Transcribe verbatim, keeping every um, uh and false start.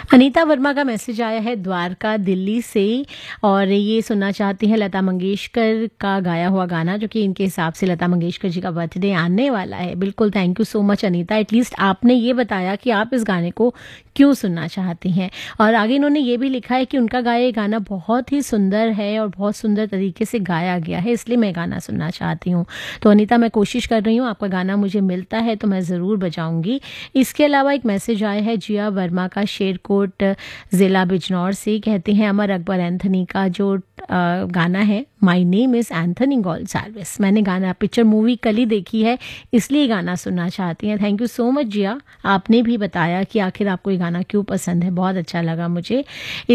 अनीता वर्मा का मैसेज आया है द्वारका दिल्ली से और ये सुनना चाहती हैं लता मंगेशकर का गाया हुआ गाना, जो कि इनके हिसाब से लता मंगेशकर जी का बर्थडे आने वाला है। बिल्कुल, thank you so much Anita, at least आपने ये बताया कि आप इस गाने को क्यों सुनना चाहती हैं। और आगे इन्होंने ये भी लिखा है कि उनका गाया ये गाना बहुत ही सुंदर है और बहुत सुंदर तरीके से गाया गया है, इसलिए मैं गाना सुनना चाहती हूँ। तो अनीता, मैं कोशिश कर रही हूँ, आपका गाना मुझे मिलता है तो मैं ज़रूर बजाऊँगी। इसके अलावा एक मैसेज आया है जिया वर्मा का शेरकोट ज़िला बिजनौर से, कहते हैं अमर अकबर एंथनी का जो आ, गाना है माई नेम इज़ एंथनी गोल्साल्विस, मैंने गाना पिक्चर मूवी कल ही देखी है इसलिए गाना सुनना चाहती हैं। थैंक यू सो मच जिया, आपने भी बताया कि आखिर आपको ये गाना क्यों पसंद है, बहुत अच्छा लगा मुझे।